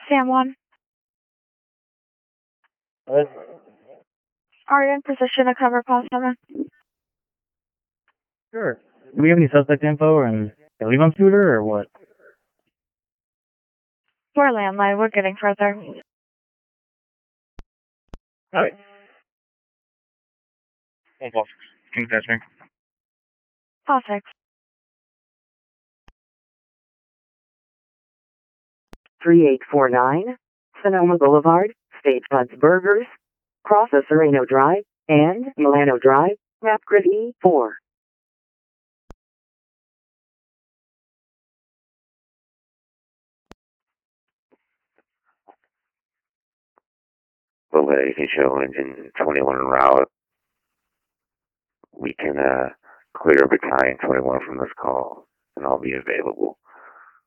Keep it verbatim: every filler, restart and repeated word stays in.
Sam one. What? Are you in position to cover call seven? Sure. Do we have any suspect info and can leave on scooter or what? We're landline. We're getting further. Alright. Phone call. King's answering. Call six. three eight four nine, Sonoma Boulevard, State Buds Burgers, Cross of Sereno Drive, and Milano Drive, map grid E four. Well, if you show engine twenty-one en route, we can uh, clear battalion twenty-one from this call, and I'll be available.